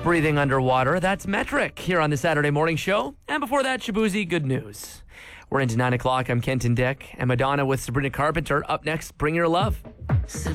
Breathing Underwater. That's Metric here on the Saturday Morning Show. And before that, Shabuzi, Good News. We're into 9 o'clock. I'm Kenton Dick. And Madonna with Sabrina Carpenter. Up next, Bring Your Love.